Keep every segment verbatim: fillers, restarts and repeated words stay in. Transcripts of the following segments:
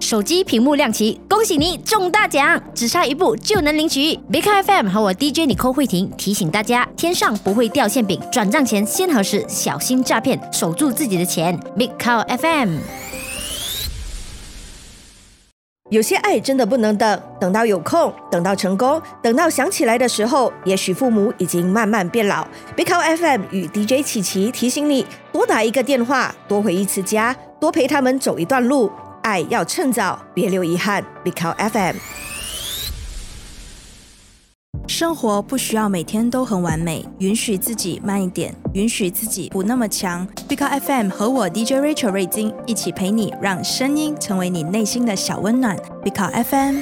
手机屏幕亮起，恭喜你中大奖，只差一步就能领取。Big Car F M 和我 D J 尼寇慧婷提醒大家，天上不会掉馅饼，转账前先核实，小心诈骗，守住自己的钱。Big Car F M。 有些爱真的不能等，等到有空，等到成功，等到想起来的时候，也许父母已经慢慢变老。Big Car F M 与 D J 琪琪提醒你，多打一个电话，多回一次家，多陪他们走一段路，爱要趁早，别留遗憾。Big Car F M。 生活不需要每天都很完美，允许自己慢一点，允许自己不那么强。Big Car F M 和我 D J Rachel 瑞金一起陪你，让声音成为你内心的小温暖。Big Car F M。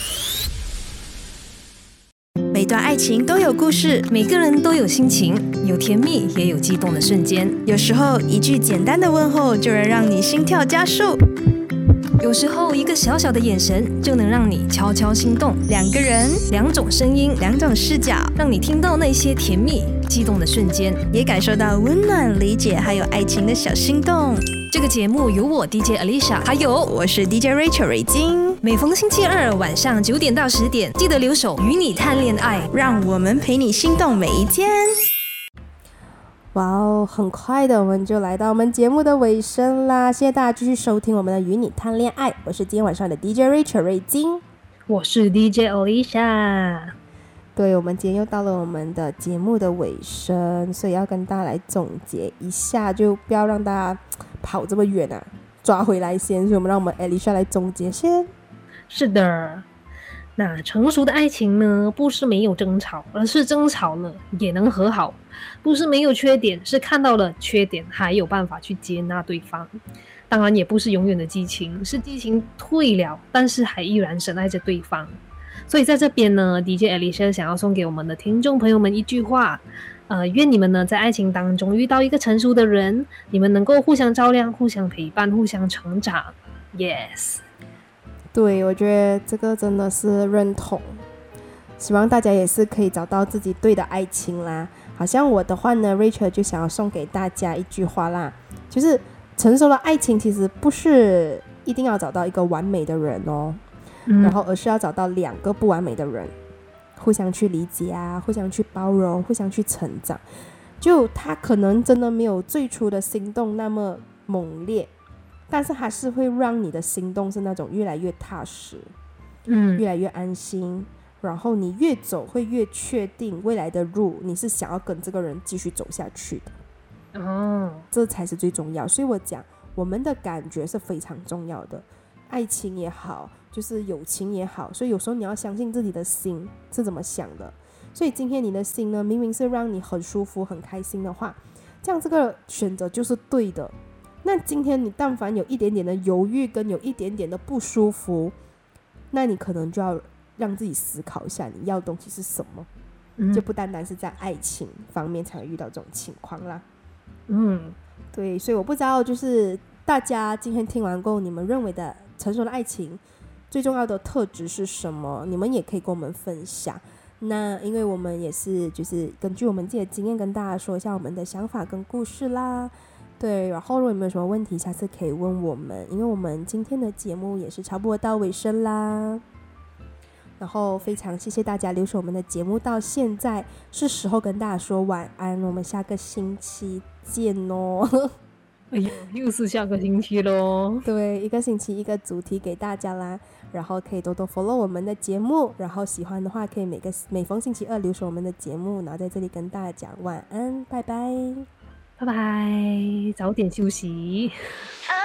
每段爱情都有故事， 每个人都有心情，有甜蜜也有激动的瞬间。 有时候一句简单的问候就能让你心跳加速， 有时候一个小小的眼神就能让你悄悄心动。 两个人， 两种声音， 两种视角， 让你听到那些甜蜜激动的瞬间， 也感受到温暖、理解还有爱情的小心动。 这个节目由我 D J Alicia 还有我是 D J Rachel 瑞金， 每逢星期二晚上九点到十点，记得留守与你谈恋爱， 让我们陪你心动每一天。 哇哦，很快的我们就来到我们节目的尾声啦！谢谢大家继续收听我们的与你谈恋爱，我是今天晚上的 D J Rachel 瑞金， 我是 D J Alicia。 对，我们今天又到了我们的节目的尾声，所以要跟大家来总结一下，就不要让大家跑这么远啊，抓回来先，所以我们让我们 Alicia 来总结先。 是的，那成熟的爱情呢，不是没有争吵，而是争吵了也能和好；不是没有缺点，是看到了缺点还有办法去接纳对方。当然也不是永远的激情，是激情退了，但是还依然深爱着对方。所以在这边呢 D J Alicia 想要送给我们的听众朋友们一句话，呃，愿你们呢在爱情当中遇到一个成熟的人，你们能够互相照亮，互相陪伴，互相成长。 Yes， 对，我觉得这个真的是认同，希望大家也是可以找到自己对的爱情啦。好像我的话呢 Rachel 就想要送给大家一句话啦，就是成熟的爱情其实不是一定要找到一个完美的人哦，嗯、然后而是要找到两个不完美的人，互相去理解啊，互相去包容，互相去成长。就他可能真的没有最初的心动那么猛烈，但是还是会让你的心动是那种越来越踏实，嗯，越来越安心，然后你越走会越确定未来的路你是想要跟这个人继续走下去的。哦，这才是最重要。所以我讲我们的感觉是非常重要的，爱情也好，就是友情也好，所以有时候你要相信自己的心是怎么想的。所以今天你的心呢，明明是让你很舒服很开心的话，这样这个选择就是对的。那今天你但凡有一点点的犹豫跟有一点点的不舒服，那你可能就要让自己思考一下你要的东西是什么、嗯、就不单单是在爱情方面才会遇到这种情况啦。嗯，对，所以我不知道就是大家今天听完过后，你们认为的成熟的爱情最重要的特质是什么？你们也可以跟我们分享。那因为我们也是就是根据我们自己的经验跟大家说一下我们的想法跟故事啦。对，然后如果有没有什么问题下次可以问我们，因为我们今天的节目也是差不多到尾声啦。然后非常谢谢大家留守我们的节目到现在，是时候跟大家说晚安，我们下个星期见哦。 哎呦，又是下个星期咯。 对，一个星期一个主题给大家啦，然后可以多多 follow 我们的节目，然后喜欢的话可以每个每逢星期二留守我们的节目，然后在这里跟大家讲晚安，拜拜， 拜拜，早点休息。